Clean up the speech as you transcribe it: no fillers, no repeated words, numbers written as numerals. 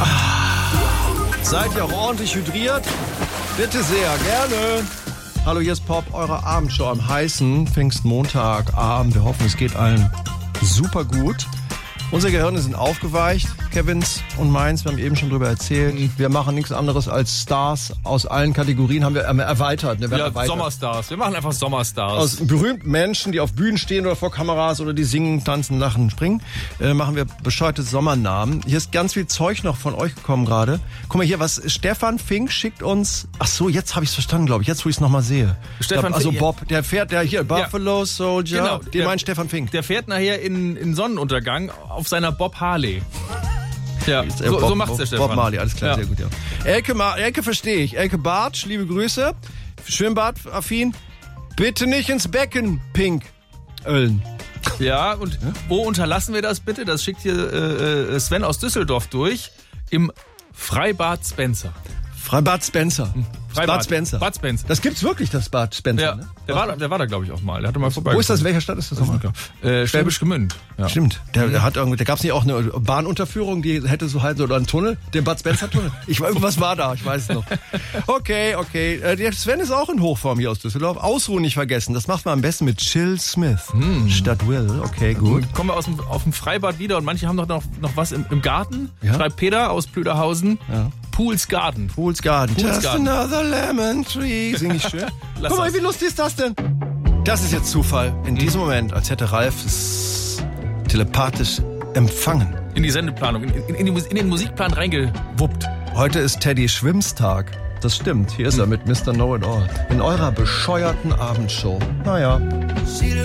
Seid ihr auch ordentlich hydriert? Bitte sehr, gerne. Hallo, hier ist Pop, eure Abendshow am heißen Pfingstmontagabend. Wir hoffen, es geht allen super gut. Unsere Gehirne sind aufgeweicht, Kevins und meins, wir haben eben schon drüber erzählt. Wir machen nichts anderes als Stars aus allen Kategorien, haben wir erweitert. Sommerstars, wir machen einfach Sommerstars. Aus berühmten Menschen, die auf Bühnen stehen oder vor Kameras oder die singen, tanzen, lachen, springen, machen wir bescheuerte Sommernamen. Hier ist ganz viel Zeug noch von euch gekommen gerade. Guck mal hier, was Stefan Fink schickt uns. Ach so, jetzt habe ich es verstanden, glaube ich, jetzt wo ich es nochmal sehe. Stefan also Fink, Bob, der fährt, der hier, Buffalo Soldier, genau, den meint Stefan Fink. Der fährt nachher in Sonnenuntergang auf seiner Bob Harley. Ja, so macht's der Stefan. Bob Marley, alles klar, sehr gut, ja. Elke verstehe ich. Elke Bartsch, liebe Grüße. Schwimmbad-affin. Bitte nicht ins Becken, Pink. Ölen. Ja, und wo unterlassen wir das bitte? Das schickt hier Sven aus Düsseldorf durch. Im Freibad Spencer. Freibad Spencer. Bad Spencer. Bad Spencer. Das gibt's wirklich, das Bad Spencer, ja, ne? Der war da, glaube ich, auch mal. Der hatte mal vorbei. Wo ist das? Welcher Stadt ist das nochmal? Schwäbisch Gmünd. Ja. Stimmt. Da gab's nicht auch eine Bahnunterführung, die hätte so halt, oder einen Tunnel? Den Bad Spencer Tunnel? Irgendwas war da, ich weiß es noch. Okay. Der Sven ist auch in Hochform hier aus Düsseldorf. Ausruhen nicht vergessen. Das macht man am besten mit Chill Smith. Statt Will. Okay, gut. Dann kommen wir auf dem Freibad wieder und manche haben noch was im Garten. Ja? Schreibt Peter aus Plüderhausen. Ja. Pools Garden. Just another lemon tree. Sing ich schön? Guck mal, wie lustig ist das denn? Das ist jetzt Zufall. In diesem Moment, als hätte Ralf es telepathisch empfangen. In die Sendeplanung, in den Musikplan reingewuppt. Heute ist Teddy Schwimmstag. Das stimmt. Hier ist er mit Mr. Know-It-All. In eurer bescheuerten Abendshow. Naja.